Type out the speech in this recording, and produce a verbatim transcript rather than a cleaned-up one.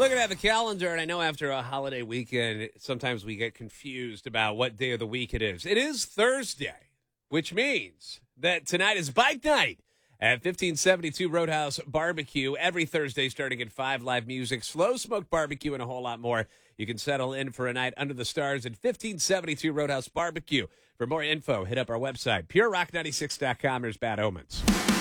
Looking at the calendar, and I know after a holiday weekend, sometimes we get confused about what day of the week it is. It is Thursday, which means that tonight is bike night at fifteen seventy-two Roadhouse Barbecue. Every Thursday starting at five, live music, slow smoked barbecue, and a whole lot more. You can settle in for a night under the stars at fifteen seventy-two Roadhouse Barbecue. For more info, hit up our website, pure rock ninety-six dot com. There's Bad Omens.